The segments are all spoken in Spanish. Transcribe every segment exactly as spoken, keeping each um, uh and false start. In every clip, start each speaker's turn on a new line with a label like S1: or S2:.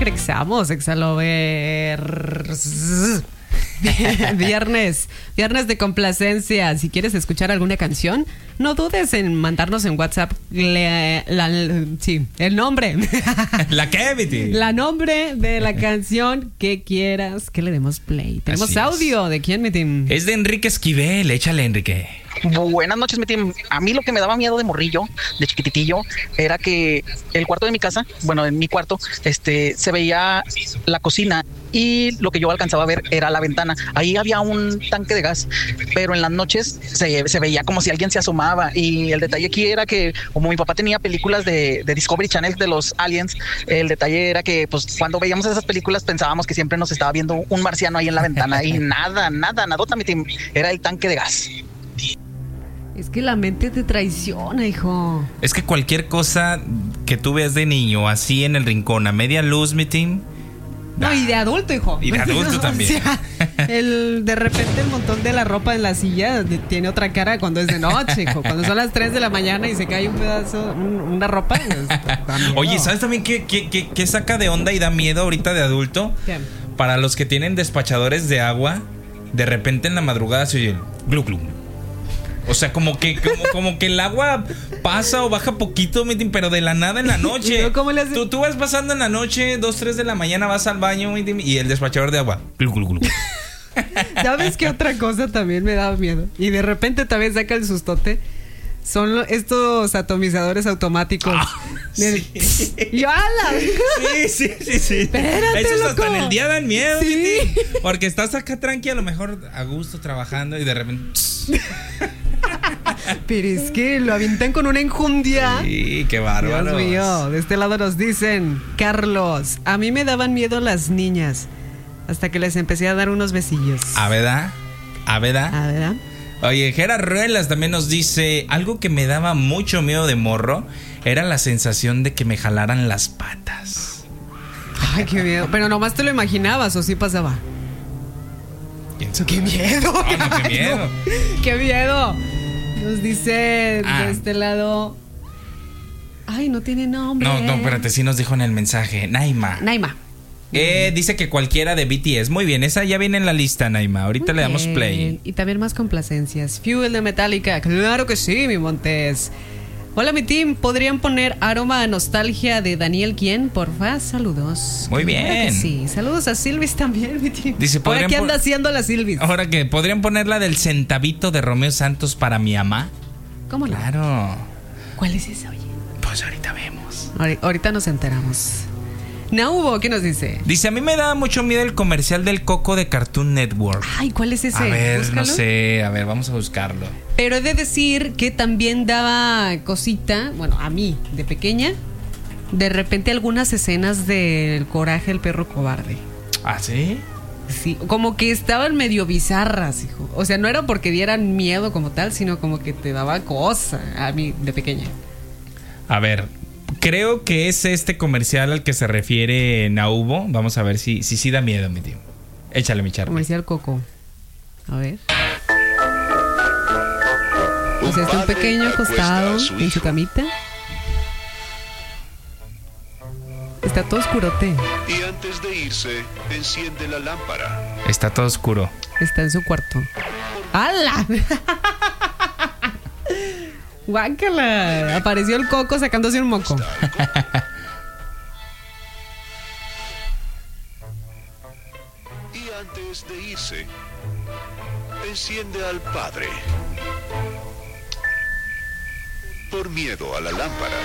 S1: regresamos, Exalovers. Viernes, viernes de complacencia. Si quieres escuchar alguna canción, no dudes en mandarnos en WhatsApp le, la, la, sí, el nombre.
S2: ¿La qué, Viti?
S1: La nombre de la canción que quieras que le demos play. Tenemos
S2: Así
S1: audio.
S2: es.
S1: ¿De quién, mi team?
S2: Es de Enrique Esquivel. Échale, Enrique.
S3: Buenas noches, mi team. A mí lo que me daba miedo de morrillo, de chiquititillo, era que el cuarto de mi casa, bueno, en mi cuarto, este, se veía la cocina y lo que yo alcanzaba a ver era la ventana. Ahí había un tanque de gas, pero en las noches se, se veía como si alguien se asomaba. Y el detalle aquí era que, como mi papá tenía películas de, de Discovery Channel de los aliens, el detalle era que, pues, cuando veíamos esas películas pensábamos que siempre nos estaba viendo un marciano ahí en la ventana y nada, nada, nadota, mi team. Era el tanque de gas.
S1: Es que la mente te traiciona, hijo.
S2: Es que cualquier cosa que tú veas de niño así en el rincón a media luz, mi team.
S1: No, y de adulto, hijo.
S2: Y de adulto también.
S1: O sea, el, de repente el montón de la ropa en la silla tiene otra cara cuando es de noche, hijo. Cuando son las tres de la mañana y se cae un pedazo, un, una ropa.
S2: Oye, ¿sabes también qué, qué, qué, qué saca de onda y da miedo ahorita de adulto?
S1: ¿Qué?
S2: Para los que tienen despachadores de agua, de repente en la madrugada se oye glu glu. O sea, como que, como, como que el agua pasa o baja poquito, pero de la nada en la noche.
S1: ¿Cómo le hace?
S2: Tú, tú vas pasando en la noche, dos, tres de la mañana, vas al baño y el despachador de agua. Glu, glu, glu.
S1: ¿Sabes qué otra cosa también me daba miedo? Y de repente también saca el sustote. Son estos atomizadores automáticos.
S2: Ah, sí.
S1: ¡Y ala!
S2: Sí, sí, sí, sí.
S1: Espérate,
S2: esos
S1: loco.
S2: hasta en el día dan miedo,
S1: Sí.
S2: Viti, porque estás acá tranqui, a lo mejor a gusto trabajando y de repente.
S1: Pero es que lo avientan con una enjundia.
S2: Sí, qué bárbaro.
S1: Dios mío, de este lado nos dicen, Carlos, a mí me daban miedo las niñas hasta que les empecé a dar unos besillos.
S2: ¿A verdad? ¿A verdad?
S1: ¿A verdad?
S2: Oye, Gerard Ruelas también nos dice, algo que me daba mucho miedo de morro era la sensación de que me jalaran las patas.
S1: Ay, qué miedo. Pero nomás te lo imaginabas o sí pasaba.
S2: ¿Quién sabe?
S1: ¡Qué miedo!
S2: Oh, no, qué
S1: Ay,
S2: miedo.
S1: no. ¡Qué miedo! Nos dice
S2: Ah.
S1: de este lado. Ay, no tiene nombre.
S2: No, no, espérate, sí nos dijo en el mensaje. Naima.
S1: Naima.
S2: Eh, dice que cualquiera de B T S. Muy bien, esa ya viene en la lista, Naima. Ahorita
S1: Muy
S2: le damos
S1: bien.
S2: play.
S1: Y también más complacencias. Fuel de Metallica. Claro que sí, mi Montes. Hola, mi team. ¿Podrían poner Aroma a Nostalgia de Daniel Quién? Porfa, saludos.
S2: Muy
S1: Claro
S2: bien.
S1: que sí, saludos a Silvis también, mi team.
S2: Dice,
S1: ¿Ahora
S2: ¿podrían
S1: qué anda
S2: pon-
S1: haciendo la Silvis?
S2: Ahora que podrían poner la del centavito de Romeo Santos para mi mamá.
S1: ¿Cómo no?
S2: Claro.
S1: ¿Cuál es esa, oye?
S2: Pues ahorita vemos.
S1: Ahori- Ahorita nos enteramos. Naubo, ¿qué nos dice?
S2: Dice, a mí me daba mucho miedo el comercial del Coco de Cartoon Network.
S1: Ay, ¿cuál es ese?
S2: A ver,
S1: Búscalo.
S2: no sé, a ver, vamos a buscarlo.
S1: Pero he de decir que también daba cosita, bueno, a mí, de pequeña, de repente algunas escenas del Coraje el perro cobarde.
S2: ¿Ah, sí?
S1: Sí, como que estaban medio bizarras, hijo. O sea, no era porque dieran miedo como tal, sino como que te daba cosa a mí de pequeña.
S2: A ver, creo que es este comercial al que se refiere Naubo. Vamos a ver si sí si, si da miedo, mi tío. Échale, mi charla.
S1: Comercial Coco. A ver. O sea, está un pequeño acostado en su camita. Está todo oscurote.
S4: Y antes de irse, enciende la lámpara.
S2: Está todo oscuro.
S1: Está en su cuarto. ¡Hala! ¡Guácala! Apareció el Coco sacándose un moco.
S4: Y antes de irse, enciende al Padre. Por miedo a la lámpara.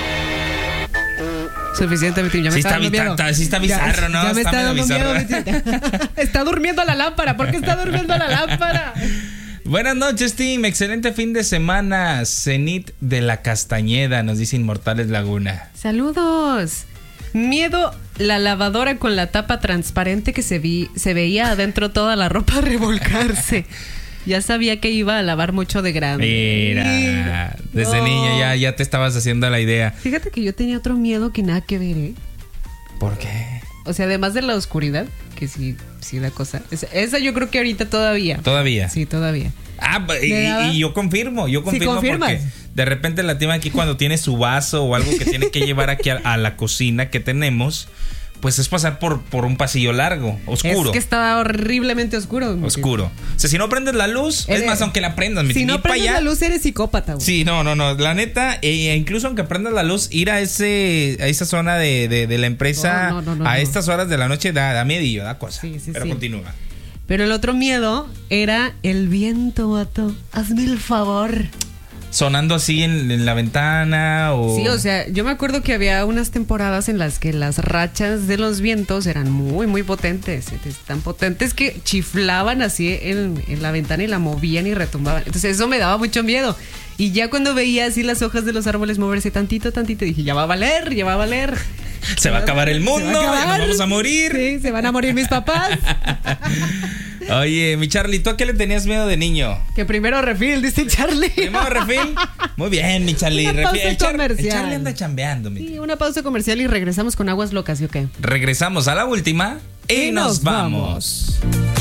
S4: O
S1: Suficiente, mi tío. Ya me
S2: Sí
S1: está
S2: está
S1: dando
S2: bi-
S1: miedo.
S2: ta- sí está bizarro,
S1: Ya-
S2: ¿no?
S1: Ya me
S2: Está
S1: está,
S2: medio
S1: dando miedo,
S2: bizarro.
S1: mi tío. Está durmiendo la lámpara. ¿Por qué está durmiendo la lámpara?
S2: Buenas noches, team. Excelente fin de semana. Cenit de la Castañeda, nos dice Inmortales Laguna.
S1: Saludos. Miedo, la lavadora con la tapa transparente que se, vi, se veía adentro toda la ropa revolcarse. Ya sabía que iba a lavar mucho de grande.
S2: Mira, desde
S1: No.
S2: niña ya, ya te estabas haciendo la idea.
S1: Fíjate que yo tenía otro miedo que nada que ver, ¿eh?
S2: ¿Por qué?
S1: O sea, además de la oscuridad, que sí, sí da cosa. Esa, esa yo creo que ahorita todavía.
S2: ¿Todavía?
S1: Sí, todavía.
S2: Ah, y,
S1: ¿Me daba?
S2: y yo confirmo, yo confirmo
S1: confirmas.
S2: porque de repente la tía aquí cuando tiene su vaso o algo que tiene que llevar aquí a, a la cocina que tenemos, pues es pasar por, por un pasillo largo, oscuro.
S1: Es que estaba horriblemente oscuro.
S2: Oscuro. O sea, si no prendes la luz,
S1: Eres,
S2: es más, aunque la prendas,
S1: si no prendes
S2: allá,
S1: la luz, eres psicópata, güey.
S2: Sí, no, no, no. La neta, e incluso aunque prendas la luz, ir a ese a esa zona de, de, de la empresa
S1: no, no, no, no,
S2: a
S1: no.
S2: estas horas de la noche da, da miedillo, da cosa.
S1: Sí, sí,
S2: Pero
S1: sí.
S2: continúa.
S1: Pero el otro miedo era el viento, vato. Hazme el favor.
S2: Sonando así en, en la ventana o...
S1: Sí, o sea, yo me acuerdo que había unas temporadas en las que las rachas de los vientos eran muy, muy potentes. Tan potentes que chiflaban así en, en la ventana y la movían y retumbaban. Entonces eso me daba mucho miedo. Y ya cuando veía así las hojas de los árboles moverse tantito, tantito, dije, ya va a valer, ya va a valer.
S2: Se va a acabar el mundo,
S1: Se va a acabar.
S2: ya nos vamos a morir.
S1: Sí, se van a morir mis papás.
S2: Oye, mi Charlie, ¿tú a qué le tenías miedo de niño?
S1: Que primero refil, dice Charlie.
S2: ¿Primero refil? Muy bien, mi Charlie.
S1: Una pausa
S2: El, Char
S1: comercial.
S2: el Charlie anda chambeando, mi.
S1: Sí, una pausa comercial y regresamos con aguas locas, ¿y o qué?
S2: Regresamos a la última y,
S1: Y
S2: nos,
S1: nos
S2: vamos.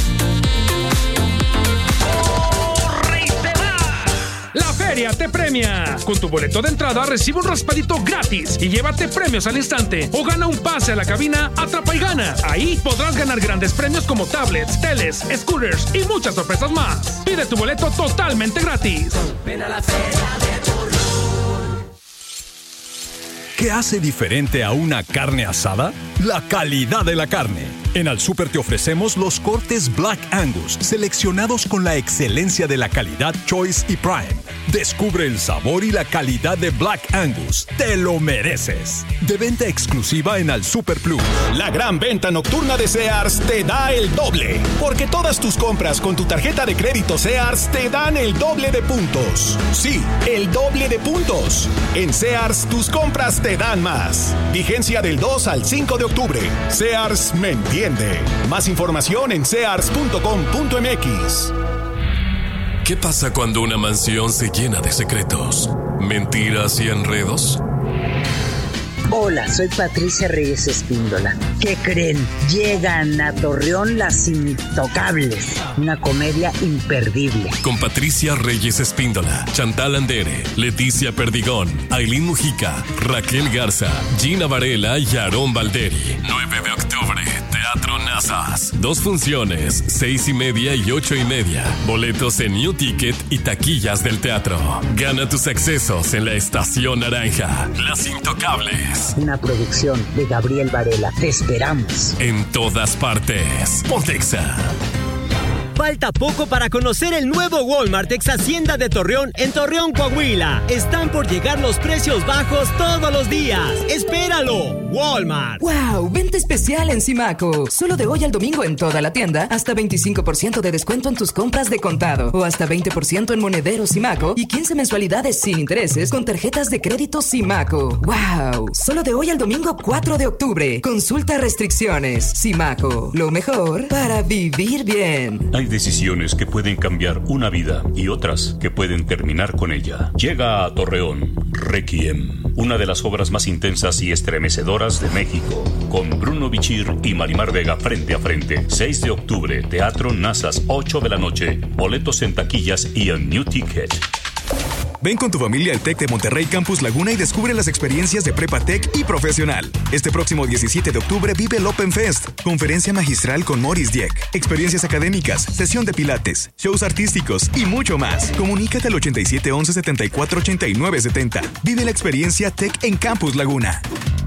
S5: La feria te premia. Con tu boleto de entrada recibe un raspadito gratis y llévate premios al instante o gana un pase a la cabina Atrapa y Gana. Ahí podrás ganar grandes premios como tablets, teles, scooters y muchas sorpresas más. Pide tu boleto totalmente gratis.
S6: Ven a la feria de Torreón.
S7: ¿Qué hace diferente a una carne asada? La calidad de la carne. En Al Super te ofrecemos los cortes Black Angus, seleccionados con la excelencia de la calidad Choice y Prime. Descubre el sabor y la calidad de Black Angus. ¡Te lo mereces! De venta exclusiva en Al Super Plus.
S8: La gran venta nocturna de Sears te da el doble. Porque todas tus compras con tu tarjeta de crédito Sears te dan el doble de puntos. Sí, el doble de puntos. En Sears, tus compras te dan más. Vigencia del dos al cinco de octubre. Sears me entiende. Más información en sears punto com punto m x.
S9: ¿Qué pasa cuando una mansión se llena de secretos, mentiras y enredos?
S10: Hola, soy Patricia Reyes Espíndola. ¿Qué creen? Llegan a Torreón Las Intocables, una comedia imperdible.
S9: Con Patricia Reyes Espíndola, Chantal Andere, Leticia Perdigón, Ailín Mujica, Raquel Garza, Gina Varela y Aarón Valderi. nueve de octubre, Teatro Nazas. Dos funciones, seis y media y ocho y media. Boletos en New Ticket y taquillas del teatro. Gana tus accesos en la Estación Naranja. Las Intocables.
S10: Una producción de Gabriel Varela. Te esperamos.
S9: En todas partes. Pontexa.
S11: Falta poco para conocer el nuevo Walmart ex Hacienda de Torreón en Torreón, Coahuila. Están por llegar los precios bajos todos los días. ¡Espéralo! Walmart.
S12: ¡Wow! Venta especial en Simaco. Solo de hoy al domingo en toda la tienda. Hasta veinticinco por ciento de descuento en tus compras de contado. O hasta veinte por ciento en monedero Simaco. Y quince mensualidades sin intereses con tarjetas de crédito Simaco. ¡Wow! Solo de hoy al domingo cuatro de octubre. Consulta restricciones. Simaco. Lo mejor para vivir bien.
S13: Hay decisiones que pueden cambiar una vida y otras que pueden terminar con ella. Llega a Torreón Requiem, una de las obras más intensas y estremecedoras de México, con Bruno Bichir y Marimar Vega frente a frente. seis de octubre, Teatro Nazas, ocho de la noche. Boletos en taquillas y en New Ticket.
S14: Ven con tu familia al TEC de Monterrey Campus Laguna y descubre las experiencias de Prepa Tech y Profesional. Este próximo diecisiete de octubre vive el Open Fest, conferencia magistral con Maurice Dieck, experiencias académicas, sesión de pilates, shows artísticos y mucho más. Comunícate al ochenta y siete once setenta y cuatro ochenta y nueve setenta. Vive la experiencia Tech en Campus Laguna.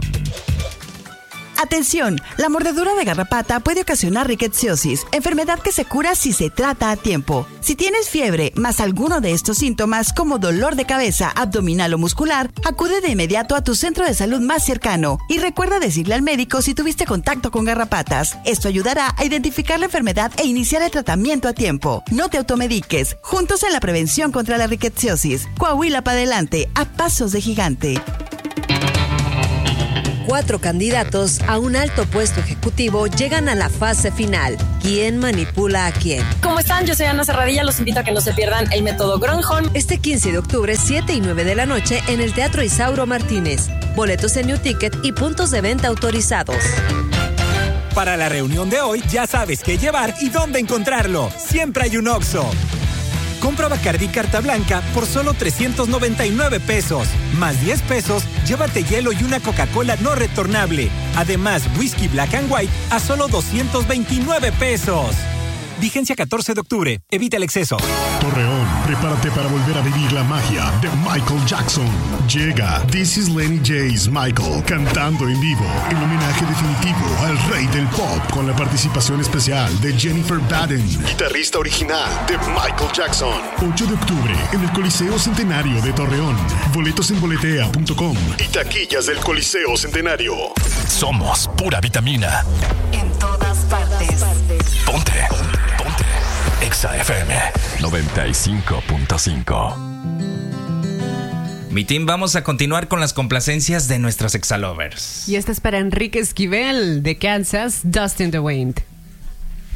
S15: Atención, la mordedura de garrapata puede ocasionar rickettsiosis, enfermedad que se cura si se trata a tiempo. Si tienes fiebre más alguno de estos síntomas como dolor de cabeza, abdominal o muscular, acude de inmediato a tu centro de salud más cercano y recuerda decirle al médico si tuviste contacto con garrapatas. Esto ayudará a identificar la enfermedad e iniciar el tratamiento a tiempo. No te automediques, juntos en la prevención contra la rickettsiosis. Coahuila para adelante, a pasos de gigante.
S16: Cuatro candidatos a un alto puesto ejecutivo llegan a la fase final. ¿Quién manipula a quién?
S17: ¿Cómo están? Yo soy Ana Serradilla. Los invito a que no se pierdan el método Gronholm.
S16: Este quince de octubre, siete y nueve de la noche, en el Teatro Isauro Martínez. Boletos en New Ticket y puntos de venta autorizados.
S18: Para la reunión de hoy, ya sabes qué llevar y dónde encontrarlo. Siempre hay un Oxxo. Compra Bacardí Carta Blanca por solo trescientos noventa y nueve pesos. Más diez pesos, llévate hielo y una Coca-Cola no retornable. Además, whisky Black and White a solo doscientos veintinueve pesos. Vigencia catorce de octubre. Evita el exceso.
S19: Torreón, prepárate para volver a vivir la magia de Michael Jackson. Llega This is Lenny J's Michael cantando en vivo. El homenaje definitivo al rey del pop con la participación especial de Jennifer Baden, guitarrista original de Michael Jackson. ocho de octubre en el Coliseo Centenario de Torreón. Boletos en boletea punto com y taquillas del Coliseo Centenario.
S9: Somos pura vitamina.
S12: En todas partes.
S9: Ponte. Ponte. Exa F M noventa y cinco punto cinco.
S2: Mi team, vamos a continuar con las complacencias de nuestros exalovers.
S1: Y esta es para Enrique Esquivel de Kansas, Dustin the Wind.